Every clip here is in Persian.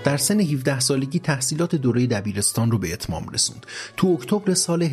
در سن 17 سالگی تحصیلات دوره دبیرستان رو به اتمام رسوند. تو اکتبر سال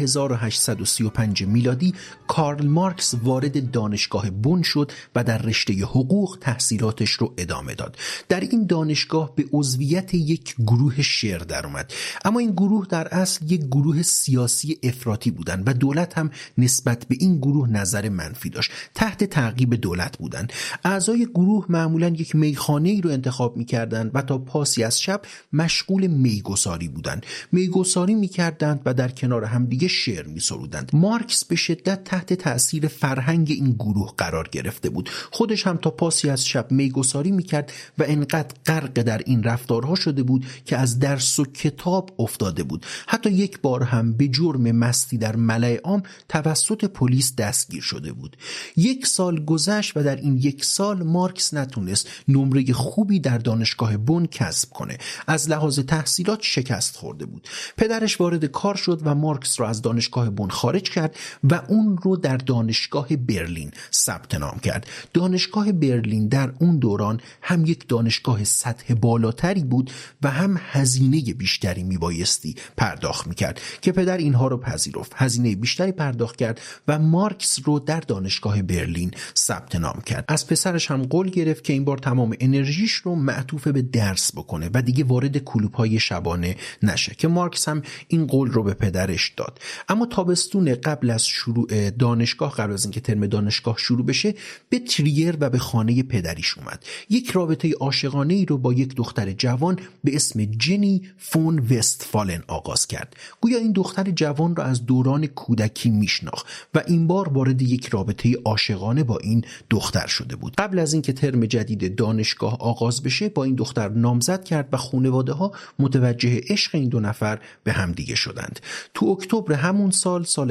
1835 میلادی کارل مارکس وارد دانشگاه بن شد و در رشته حقوق تحصیلاتش رو ادامه داد. در این دانشگاه به عضویت یک گروه شعر در اومد، اما این گروه در اصل یک گروه سیاسی افراطی بودن و دولت هم نسبت به این گروه نظر منفی داشت. تحت تعقیب دولت بودن. اعضای گروه معمولاً یک میخانه‌ای رو انتخاب می‌کردند و تا پاسی از شب مشغول میگساری بودند. میگساری می‌کردند و در کنار همدیگه شعر می‌سرودند. مارکس به شدت تحت تأثیر فرهنگ این گروه قرار گرفته بود. خودش هم تا پاسی از شب میگساری می‌کرد و انقدر غرق در این رفتارها شده بود که از درس و کتاب افتاده بود. حتی یک بار هم به جرم مستی در ملأ عام توسط پلیس دستگیر شده بود. یک سال گذشت و در این یک سال مارکس نتونست نمره خوبی در دانشگاه بن کسب کنه. از لحاظ تحصیلات شکست خورده بود. پدرش وارد کار شد و مارکس را از دانشگاه بن خارج کرد و اون رو در دانشگاه برلین ثبت نام کرد. دانشگاه برلین در اون دوران هم یک دانشگاه سطح بالاتری بود و هم هزینه بیشتری میبایستی پرداخت میکرد که پدر اینها رو پذیرفت. هزینه بیشتری پرداخت کرد و مارکس رو در دانشگاه برلین ثبت نام کرد. از پسرش هم قول گرفت که این بار تمام انرژیش رو معطوف به درس بکنه و دیگه وارد کلوب‌های شبانه نشه، که مارکس هم این قول رو به پدرش داد. اما تابستون قبل از شروع دانشگاه، قبل از اینکه ترم دانشگاه شروع بشه، به تریر و به خانه پدریش اومد. یک رابطه عاشقانه‌ای رو با یک دختر جوان به اسم جنی فون وستفالن آغاز کرد. گویا این دختر جوان را از دوران کودکی میشناخت و این بار وارد یک رابطه عاشقانه با این دختر شده بود. قبل از اینکه ترم جدید دانشگاه آغاز بشه با این دختر نامزد کرد و خانواده‌ها متوجه عشق این دو نفر به هم دیگه شدند. تو اکتبر همون سال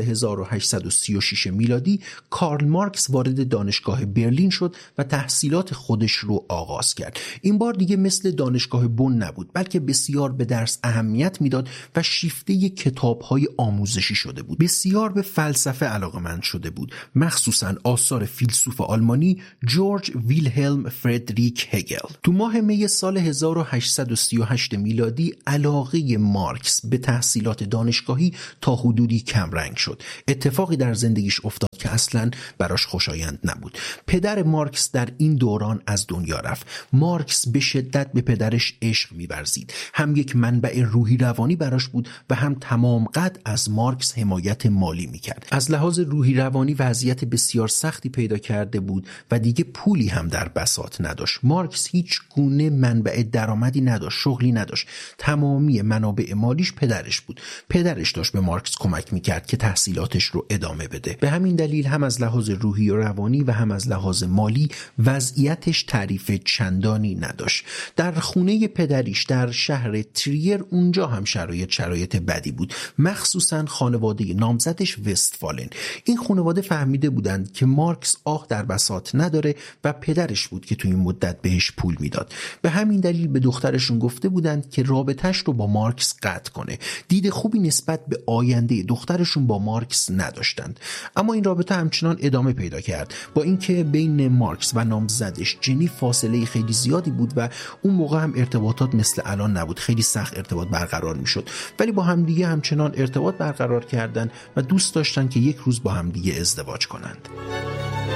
1836 میلادی کارل مارکس وارد دانشگاه برلین شد و تحصیلات خودش رو آغاز کرد. این بار دیگه مثل دانشگاه بن نبود، بلکه بسیار به درس اهمیت میداد و شیفته کتاب‌های آموزشی شده بود. بسیار به فلسفه علاقه‌مند شده بود، مخصوصاً آثار فیلسوف آلمانی جورج ویلهلم فردریک هگل. تو ماه می سال 1838 میلادی علاقه مارکس به تحصیلات دانشگاهی تا حدودی کمرنگ شد. اتفاقی در زندگیش افتاد که اصلاً براش خوشایند نبود. پدر مارکس در این دوران از دنیا رفت. مارکس به شدت به پدرش عشق می‌ورزید. هم یک منبع روحی روانی براش بود و هم تمام قد از مارکس حمایت مالی می‌کرد. از لحاظ روحی روانی وضعیت بسیار سختی پیدا کرده بود و دیگه پولی هم در بساط نداشت. مارکس هیچ گونه منبع درآمدی نداشت، شغلی نداشت. تمامی منابع مالیش پدرش بود. پدرش داشت به مارکس کمک می‌کرد که تحصیلاتش رو ادامه بده. به همین دلیل هم از لحاظ روحی و روانی و هم از لحاظ مالی وضعیتش تعریف چندانی نداشت. در خونه پدریش در شهر تریر اونجا هم شرایط بدی بود، مخصوصا خانواده نامزدش وستفالن. این خانواده فهمیده بودند که مارکس آه در بساط نداره و پدرش بود که توی این مدت بهش پول میداد. به همین دلیل به دخترشون گفته بودند که رابطه‌اش رو با مارکس قطع کنه. دید خوبی نسبت به آینده دخترشون با مارکس نداشتند. اما این رابطه همچنان ادامه پیدا کرد، با اینکه بین مارکس و نامزدش جنی فاصله خیلی زیادی بود و اون موقع هم ارتباطات مثل الان نبود، خیلی سخت ارتباط برقرار میشد، ولی با همدیگه همچنان ارتباط برقرار کردن و دوست داشتن که یک روز با همدیگه ازدواج کنند.